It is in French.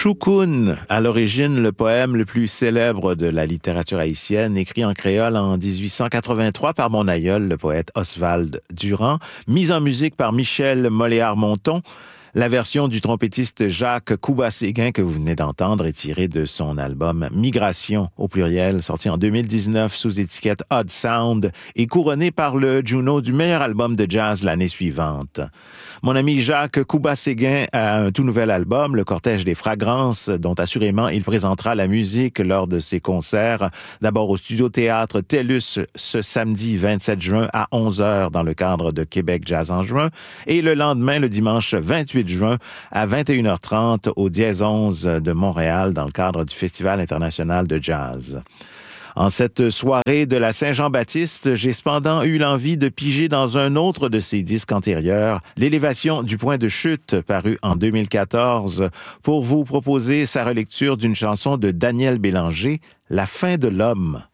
Choukoun, à l'origine le poème le plus célèbre de la littérature haïtienne, écrit en créole en 1883 par mon aïeul, le poète Oswald Durand, mis en musique par Michel Moléar-Monton. La version du trompettiste Jacques Couba-Séguin que vous venez d'entendre est tirée de son album Migration au pluriel, sorti en 2019 sous étiquette Odd Sound et couronné par le Juno du meilleur album de jazz l'année suivante. Mon ami Jacques Couba-Séguin a un tout nouvel album, Le Cortège des Fragrances, dont assurément il présentera la musique lors de ses concerts, d'abord au Studio Théâtre TELUS ce samedi 27 juin à 11h dans le cadre de Québec Jazz en juin, et le lendemain, le dimanche 28 juin à 21h30 au Dièse 11 de Montréal dans le cadre du Festival international de jazz. En cette soirée de la Saint-Jean-Baptiste, j'ai cependant eu l'envie de piger dans un autre de ses disques antérieurs, L'élévation du point de chute, paru en 2014, pour vous proposer sa relecture d'une chanson de Daniel Bélanger, La fin de l'homme.